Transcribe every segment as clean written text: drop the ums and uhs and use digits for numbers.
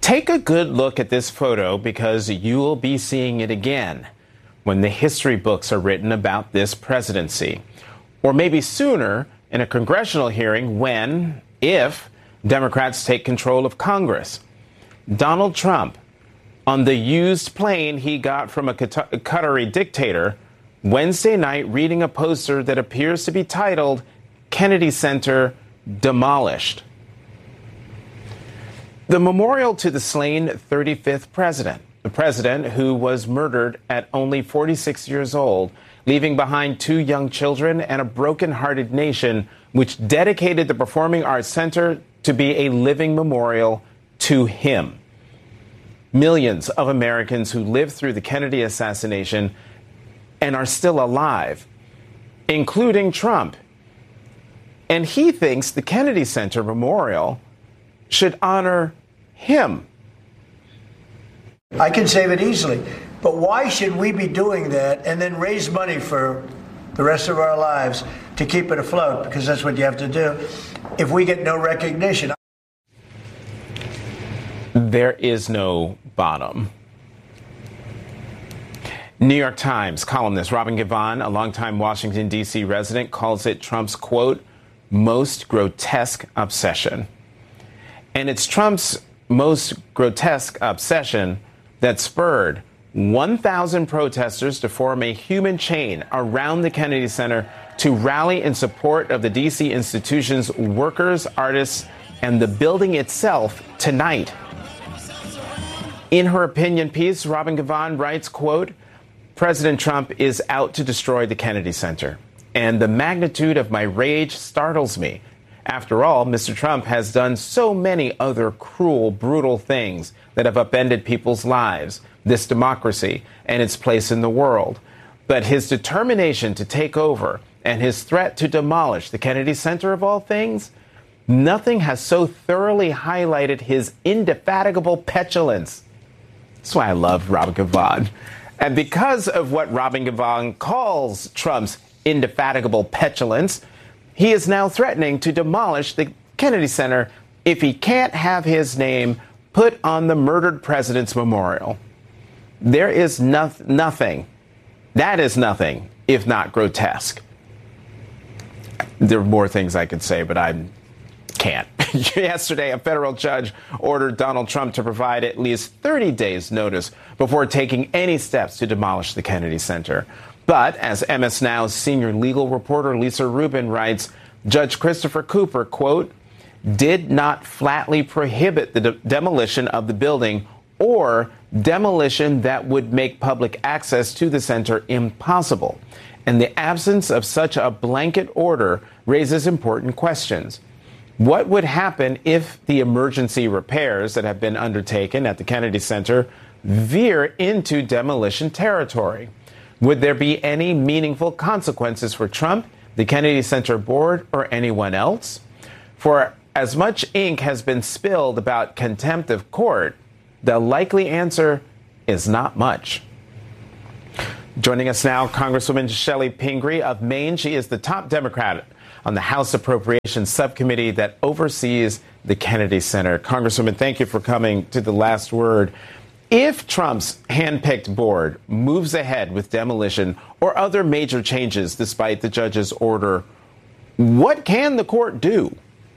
Take a good look at this photo because you will be seeing it again when the history books are written about this presidency. Or maybe sooner in a congressional hearing when, if, Democrats take control of Congress. Donald Trump, on the used plane he got from a Qatari dictator, Wednesday night reading a poster that appears to be titled Kennedy Center Demolished. The memorial to the slain 35th president, the president who was murdered at only 46 years old, leaving behind 2 young children and a broken-hearted nation, which dedicated the Performing Arts Center to be a living memorial to him. Millions of Americans who lived through the Kennedy assassination and are still alive, including Trump. And he thinks the Kennedy Center Memorial should honor him. I can save it easily. But why should we be doing that and then raise money for the rest of our lives to keep it afloat? Because that's what you have to do if we get no recognition. There is no bottom. New York Times columnist Robin Givhan, a longtime Washington, D.C. resident, calls it Trump's, quote, most grotesque obsession. And it's Trump's most grotesque obsession that spurred 1,000 protesters to form a human chain around the Kennedy Center to rally in support of the D.C. institution's workers, artists, and the building itself tonight. In her opinion piece, Robin Givhan writes, quote, President Trump is out to destroy the Kennedy Center, and the magnitude of my rage startles me. After all, Mr. Trump has done so many other cruel, brutal things that have upended people's lives, this democracy, and its place in the world. But his determination to take over and his threat to demolish the Kennedy Center of all things, nothing has so thoroughly highlighted his indefatigable petulance. That's why I love Robin Givhan. And because of what Robin Givhan calls Trump's indefatigable petulance, he is now threatening to demolish the Kennedy Center if he can't have his name put on the murdered president's memorial. There is nothing. That is nothing, if not grotesque. There are more things I could say, but I can't. Yesterday, a federal judge ordered Donald Trump to provide at least 30 days' notice before taking any steps to demolish the Kennedy Center. But as MS Now's senior legal reporter Lisa Rubin writes, Judge Christopher Cooper, quote, did not flatly prohibit the demolition of the building or demolition that would make public access to the center impossible. And the absence of such a blanket order raises important questions. What would happen if the emergency repairs that have been undertaken at the Kennedy Center veer into demolition territory? Would there be any meaningful consequences for Trump, the Kennedy Center board, or anyone else? For as much ink has been spilled about contempt of court, the likely answer is not much. Joining us now, Congresswoman Chellie Pingree of Maine. She is the top Democrat on the House Appropriations Subcommittee that oversees the Kennedy Center. Congresswoman, thank you for coming to The Last Word. If Trump's handpicked board moves ahead with demolition or other major changes despite the judge's order, what can the court do?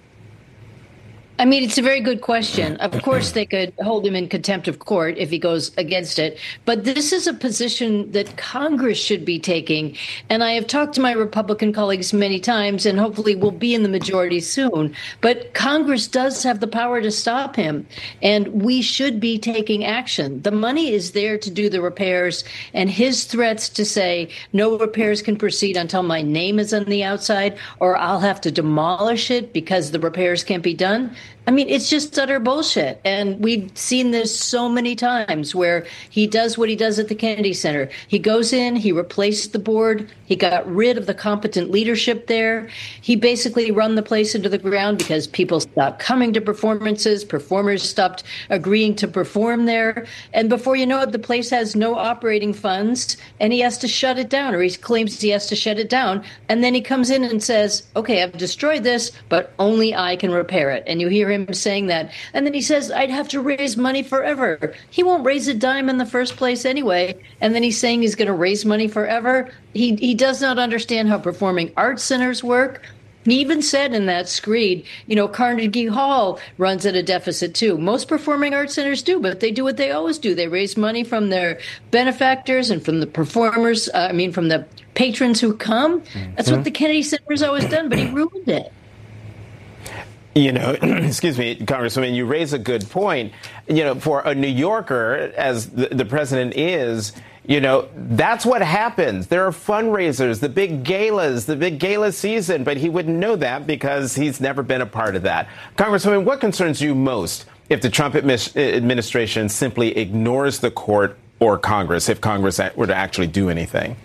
I mean, it's a very good question. Of course, they could hold him in contempt of court if he goes against it. But this is a position that Congress should be taking. And I have talked to my Republican colleagues many times, and hopefully we'll be in the majority soon. But Congress does have the power to stop him, and we should be taking action. The money is there to do the repairs, and his threats to say no repairs can proceed until my name is on the outside, or I'll have to demolish it because the repairs can't be done. I mean, it's just utter bullshit. And we've seen this so many times where he does what he does at the Kennedy Center. He goes in, he replaced the board, he got rid of the competent leadership there. He basically run the place into the ground because people stopped coming to performances, performers stopped agreeing to perform there. And before you know it, the place has no operating funds and he has to shut it down, or he claims he has to shut it down. And then he comes in and says, okay, I've destroyed this, but only I can repair it. And you hear him saying that. And then he says, I'd have to raise money forever. He won't raise a dime in the first place anyway. And then he's saying he's going to raise money forever. He does not understand how performing arts centers work. He even said in that screed, Carnegie Hall runs at a deficit too. Most performing arts centers do, but they do what they always do. They raise money from their benefactors and from the performers, from the patrons who come. That's what the Kennedy Center has always done, but he ruined it. Excuse me, Congresswoman, you raise a good point. For a New Yorker, as the president is, that's what happens. There are fundraisers, the big gala season, but he wouldn't know that because he's never been a part of that. Congresswoman, what concerns you most if the Trump administration simply ignores the court or Congress, if Congress were to actually do anything?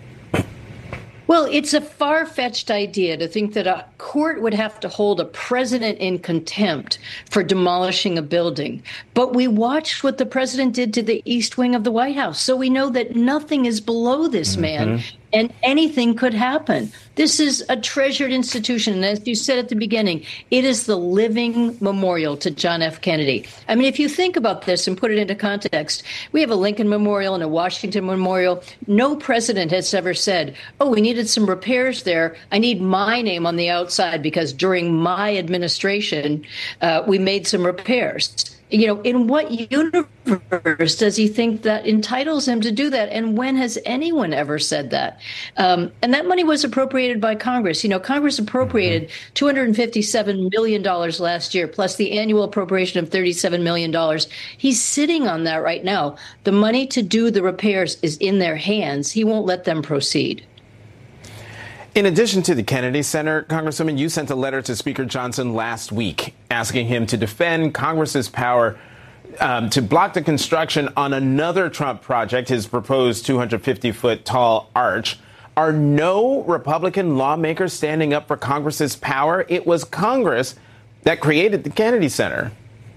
Well, it's a far-fetched idea to think that a court would have to hold a president in contempt for demolishing a building. But we watched what the president did to the East Wing of the White House, so we know that nothing is below this man, and anything could happen. This is a treasured institution, and as you said at the beginning, it is the living memorial to John F. Kennedy. I mean, if you think about this and put it into context, we have a Lincoln Memorial and a Washington Memorial. No president has ever said, we needed some repairs there. I need my name on the outside because during my administration, we made some repairs. In what universe does he think that entitles him to do that? And when has anyone ever said that? And that money was appropriated by Congress. Congress appropriated $257 million last year, plus the annual appropriation of $37 million. He's sitting on that right now. The money to do the repairs is in their hands. He won't let them proceed. In addition to the Kennedy Center, Congresswoman, you sent a letter to Speaker Johnson last week asking him to defend Congress's power to block the construction on another Trump project, his proposed 250-foot tall arch. Are no Republican lawmakers standing up for Congress's power? It was Congress that created the Kennedy Center.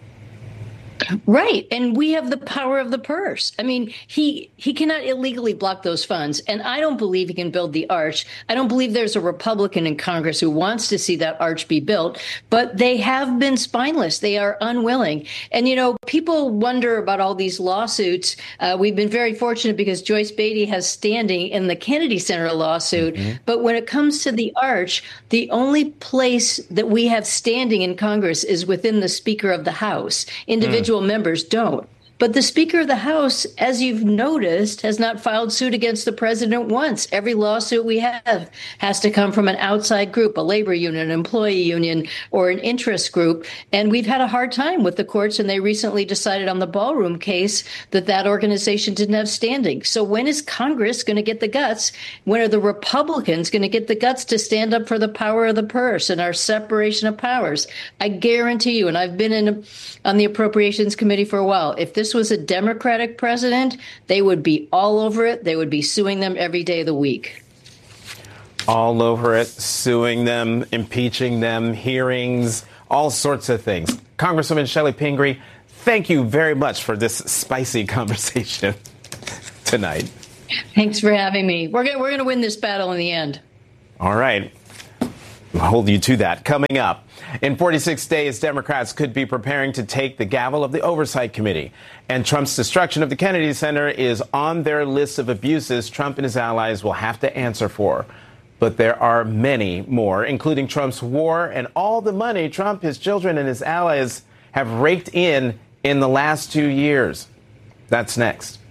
Right. And we have the power of the purse. I mean, he cannot illegally block those funds. And I don't believe he can build the arch. I don't believe there's a Republican in Congress who wants to see that arch be built. But they have been spineless. They are unwilling. And, people wonder about all these lawsuits. We've been very fortunate because Joyce Beatty has standing in the Kennedy Center lawsuit. But when it comes to the arch, the only place that we have standing in Congress is within the Speaker of the House. Individual members don't. But the Speaker of the House, as you've noticed, has not filed suit against the president once. Every lawsuit we have has to come from an outside group, a labor union, an employee union, or an interest group. And we've had a hard time with the courts, and they recently decided on the Ballroom case that organization didn't have standing. So when is Congress going to get the guts? When are the Republicans going to get the guts to stand up for the power of the purse and our separation of powers? I guarantee you, and I've been on the Appropriations Committee for a while, if this was a Democratic president, they would be all over it. They would be suing them every day of the week. All over it, suing them, impeaching them, hearings, all sorts of things. Congresswoman Chellie Pingree, thank you very much for this spicy conversation tonight. Thanks for having me. We're going to win this battle in the end. All right. I'll hold you to that. Coming up, in 46 days, Democrats could be preparing to take the gavel of the Oversight Committee. And Trump's destruction of the Kennedy Center is on their list of abuses Trump and his allies will have to answer for. But there are many more, including Trump's war and all the money Trump, his children, and his allies have raked in the last 2 years. That's next.